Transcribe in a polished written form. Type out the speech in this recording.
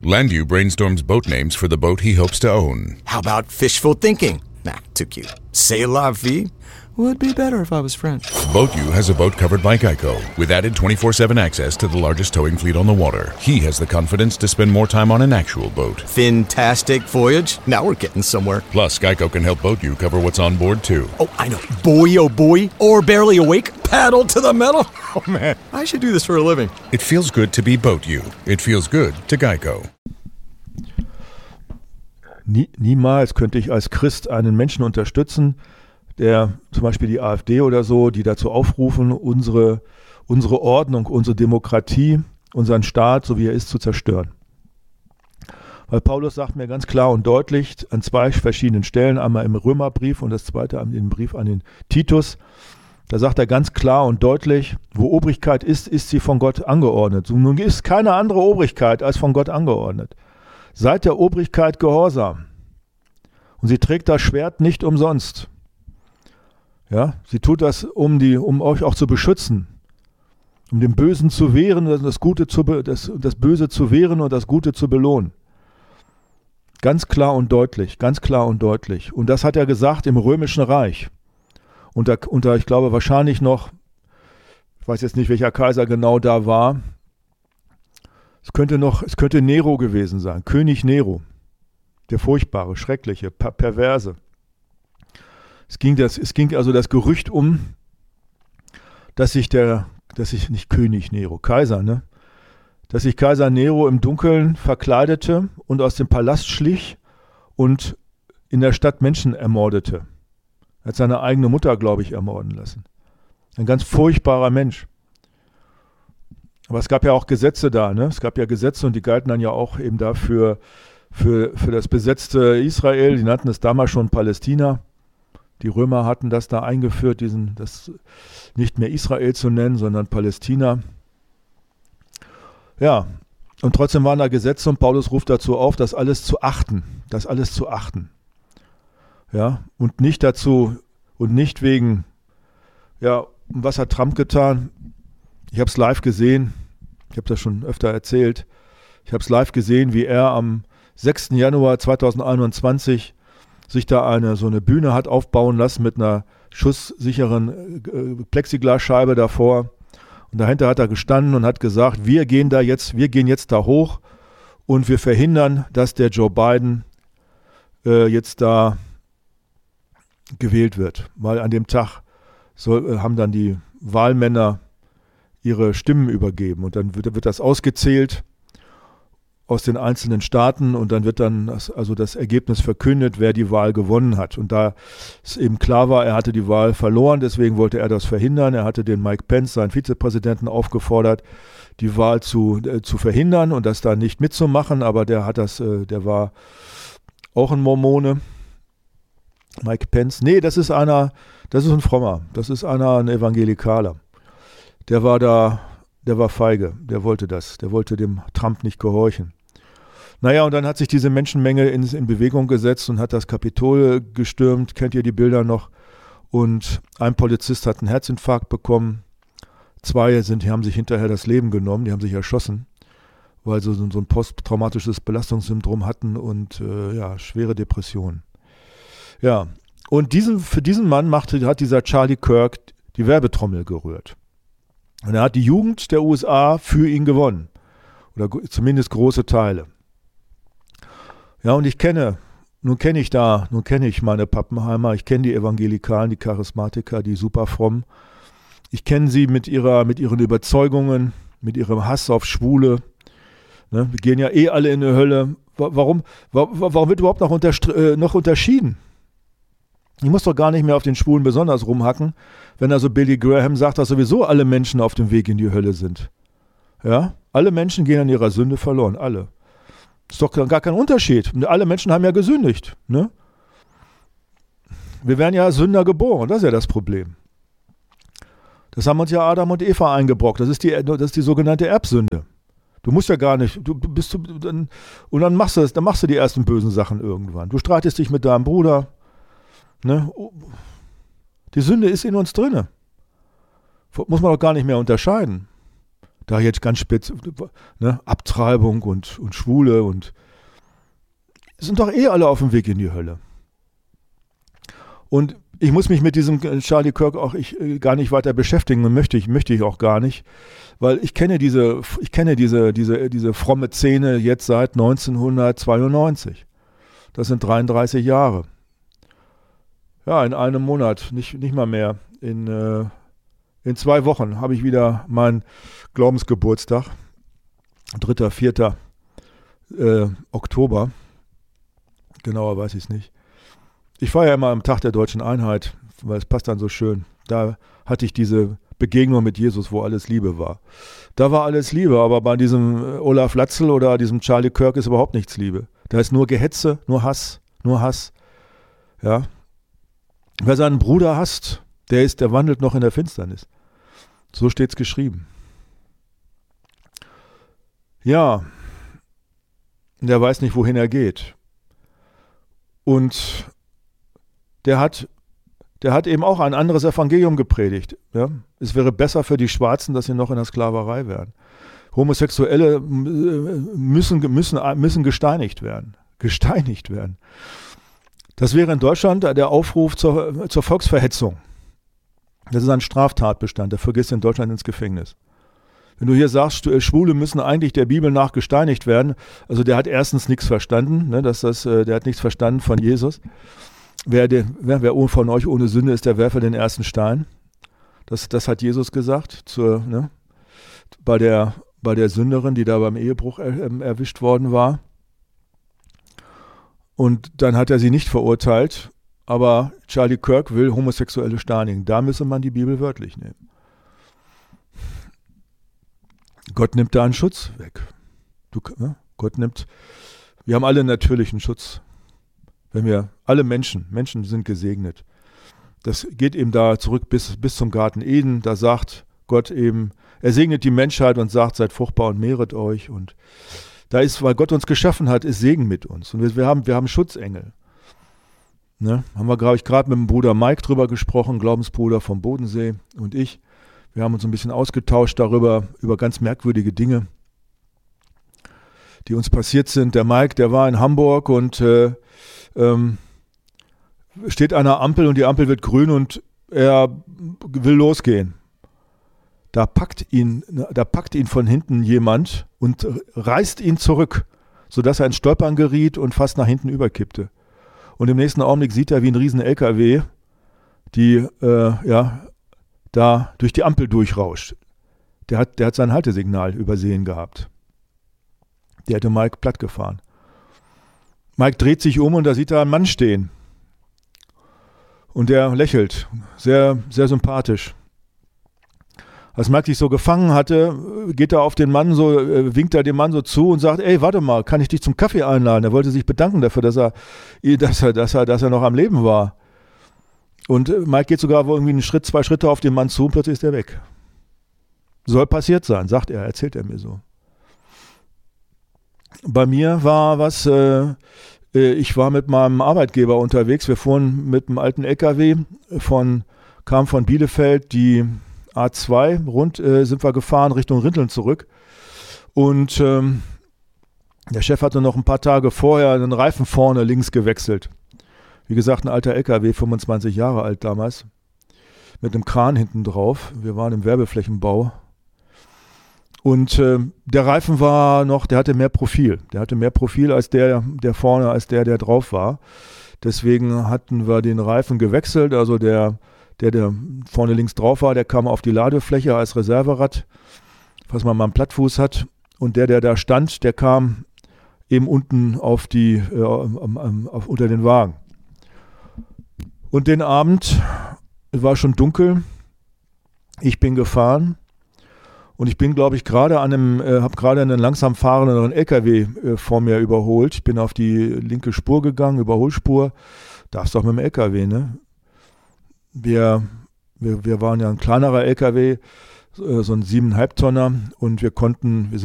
Landu brainstorms boat names for the boat he hopes to own. How about fishful thinking? Nah, too cute. C'est la vie? Would be better if I was French. BoatU has a boat covered by Geico, with added 24/7 access to the largest towing fleet on the water. He has the confidence to spend more time on an actual boat. Fantastic voyage. Now we're getting somewhere. Plus, Geico can help BoatU cover what's on board, too. Oh, I know. Boy, oh boy. Or barely awake. Paddle to the metal. Oh, man. I should do this for a living. It feels good to be BoatU. It feels good to Geico. Niemals könnte ich als Christ einen Menschen unterstützen, der zum Beispiel die AfD oder so, die dazu aufrufen, unsere Ordnung, unsere Demokratie, unseren Staat, so wie er ist, zu zerstören. Weil Paulus sagt mir ganz klar und deutlich an zwei verschiedenen Stellen, einmal im Römerbrief und das zweite im Brief an den Titus, da sagt er ganz klar und deutlich, wo Obrigkeit ist, ist sie von Gott angeordnet. So, nun ist keine andere Obrigkeit als von Gott angeordnet. Seid der Obrigkeit gehorsam. Und sie trägt das Schwert nicht umsonst. Ja, sie tut das, um euch auch zu beschützen, um dem Bösen zu wehren, das Böse zu wehren und das Gute zu belohnen. Ganz klar und deutlich, ganz klar und deutlich. Und das hat er gesagt im Römischen Reich. Unter ich glaube, wahrscheinlich noch, ich weiß jetzt nicht, welcher Kaiser genau da war, es könnte Nero gewesen sein, König Nero, der furchtbare, schreckliche, perverse. Es ging also das Gerücht um, dass sich nicht König Nero, Kaiser, ne? Dass sich Kaiser Nero im Dunkeln verkleidete und aus dem Palast schlich und in der Stadt Menschen ermordete. Er hat seine eigene Mutter, glaube ich, ermorden lassen. Ein ganz furchtbarer Mensch. Aber es gab ja auch Gesetze da, ne? Es gab ja Gesetze und die galten dann ja auch eben dafür für das besetzte Israel. Die nannten es damals schon Palästina. Die Römer hatten das da eingeführt, das nicht mehr Israel zu nennen, sondern Palästina. Ja, und trotzdem waren da Gesetze und Paulus ruft dazu auf, das alles zu achten. Ja, und nicht wegen, ja, was hat Trump getan? Ich habe es live gesehen, ich habe das schon öfter erzählt, ich habe es live gesehen, wie er am 6. Januar 2021 sich da so eine Bühne hat aufbauen lassen mit einer schusssicheren Plexiglasscheibe davor. Und dahinter hat er gestanden und hat gesagt, wir gehen jetzt da hoch und wir verhindern, dass der Joe Biden jetzt da gewählt wird. Weil an dem Tag haben dann die Wahlmänner ihre Stimmen übergeben und dann wird das ausgezählt aus den einzelnen Staaten und dann wird dann das Ergebnis verkündet, wer die Wahl gewonnen hat. Und da es eben klar war, er hatte die Wahl verloren, deswegen wollte er das verhindern. Er hatte den Mike Pence, seinen Vizepräsidenten, aufgefordert, die Wahl zu verhindern und das da nicht mitzumachen, aber der war auch ein Mormone. Mike Pence, nee, das ist ein Frommer, ein Evangelikaler. Der war feige, der wollte dem Trump nicht gehorchen. Naja, und dann hat sich diese Menschenmenge in Bewegung gesetzt und hat das Kapitol gestürmt, kennt ihr die Bilder noch? Und ein Polizist hat einen Herzinfarkt bekommen, 2 haben sich hinterher das Leben genommen, die haben sich erschossen, weil sie so ein posttraumatisches Belastungssyndrom hatten und schwere Depressionen. Ja, und für diesen Mann hat dieser Charlie Kirk die Werbetrommel gerührt. Und er hat die Jugend der USA für ihn gewonnen. Oder zumindest große Teile. Ja, und nun kenne ich meine Pappenheimer, ich kenne die Evangelikalen, die Charismatiker, die super fromm. Ich kenne sie mit ihren Überzeugungen, mit ihrem Hass auf Schwule. Ne, wir gehen ja alle in die Hölle. Warum wird überhaupt noch unterschieden? Ich muss doch gar nicht mehr auf den Schwulen besonders rumhacken, wenn also Billy Graham sagt, dass sowieso alle Menschen auf dem Weg in die Hölle sind. Ja, alle Menschen gehen an ihrer Sünde verloren, alle. Ist doch gar kein Unterschied. Alle Menschen haben ja gesündigt. Ne? Wir werden ja Sünder geboren, das ist ja das Problem. Das haben uns ja Adam und Eva eingebrockt, das ist die sogenannte Erbsünde. Du musst ja gar nicht, dann machst du die ersten bösen Sachen irgendwann. Du streitest dich mit deinem Bruder. Ne? Die Sünde ist in uns drinne. Muss man doch gar nicht mehr unterscheiden. Da jetzt ganz ne, Abtreibung und Schwule und sind doch alle auf dem Weg in die Hölle. Und ich muss mich mit diesem Charlie Kirk auch gar nicht weiter beschäftigen und möchte ich auch gar nicht, weil ich kenne diese fromme Szene jetzt seit 1992. Das sind 33 Jahre. Ja, in einem Monat, nicht mal mehr. In 2 Wochen habe ich wieder meinen Glaubensgeburtstag. 3., 4. Oktober. Genauer weiß ich es nicht. Ich feiere ja immer am Tag der Deutschen Einheit, weil es passt dann so schön. Da hatte ich diese Begegnung mit Jesus, wo alles Liebe war. Da war alles Liebe, aber bei diesem Olaf Latzel oder diesem Charlie Kirk ist überhaupt nichts Liebe. Da ist nur Gehetze, nur Hass. Ja. Wer seinen Bruder hasst, der wandelt noch in der Finsternis. So steht's geschrieben. Ja, der weiß nicht, wohin er geht. Und der hat eben auch ein anderes Evangelium gepredigt. Ja? Es wäre besser für die Schwarzen, dass sie noch in der Sklaverei wären. Homosexuelle müssen gesteinigt werden. Das wäre in Deutschland der Aufruf zur Volksverhetzung. Das ist ein Straftatbestand. Dafür gehst du in Deutschland ins Gefängnis. Wenn du hier sagst, Schwule müssen eigentlich der Bibel nach gesteinigt werden, also der hat erstens nichts verstanden, ne, der hat nichts verstanden von Jesus. Wer von euch ohne Sünde ist, der werfe den ersten Stein. Das hat Jesus gesagt bei der Sünderin, die da beim Ehebruch erwischt worden war. Und dann hat er sie nicht verurteilt, aber Charlie Kirk will Homosexuelle steinigen. Da müsse man die Bibel wörtlich nehmen. Gott nimmt da einen Schutz weg. Wir haben alle natürlichen Schutz. Alle Menschen sind gesegnet. Das geht eben da zurück bis zum Garten Eden. Da sagt Gott eben, er segnet die Menschheit und sagt, seid fruchtbar und mehret euch. Und da ist, weil Gott uns geschaffen hat, ist Segen mit uns. Und wir haben Schutzengel. Ne? Haben wir, glaube ich, gerade mit dem Bruder Mike drüber gesprochen, Glaubensbruder vom Bodensee und ich. Wir haben uns ein bisschen ausgetauscht über ganz merkwürdige Dinge, die uns passiert sind. Der Mike, der war in Hamburg und steht an einer Ampel und die Ampel wird grün und er will losgehen. Da packt ihn von hinten jemand und reißt ihn zurück, sodass er ins Stolpern geriet und fast nach hinten überkippte. Und im nächsten Augenblick sieht er, wie ein riesen LKW, die da durch die Ampel durchrauscht. Der hat sein Haltesignal übersehen gehabt. Der hätte Mike platt gefahren. Mike dreht sich um und da sieht er einen Mann stehen. Und der lächelt, sehr, sehr sympathisch. Als Mike sich so gefangen hatte, geht er auf den Mann so, winkt er dem Mann so zu und sagt, ey, warte mal, kann ich dich zum Kaffee einladen? Er wollte sich bedanken dafür, dass er noch am Leben war. Und Mike geht sogar irgendwie 2 Schritte auf den Mann zu und plötzlich ist er weg. Soll passiert sein, sagt er, erzählt er mir so. Bei mir war ich war mit meinem Arbeitgeber unterwegs. Wir fuhren mit einem alten LKW, kam von Bielefeld die A2 sind wir gefahren Richtung Rinteln zurück. Und der Chef hatte noch ein paar Tage vorher den Reifen vorne links gewechselt. Wie gesagt, ein alter LKW, 25 Jahre alt damals, mit einem Kran hinten drauf. Wir waren im Werbeflächenbau. Und der Reifen der hatte mehr Profil. Der hatte mehr Profil als der vorne, als der drauf war. Deswegen hatten wir den Reifen gewechselt. Also der vorne links drauf war, der kam auf die Ladefläche als Reserverad, was man mal am Plattfuß hat. Und der da stand, der kam eben unten unter den Wagen. Und den Abend, es war schon dunkel, ich bin gefahren und ich bin, glaube ich, habe gerade einen langsam fahrenden LKW vor mir überholt. Ich bin auf die linke Spur gegangen, Überholspur, darfst doch mit dem LKW, ne? Wir waren ja ein kleinerer LKW, so ein 7,5 Tonner und wir sind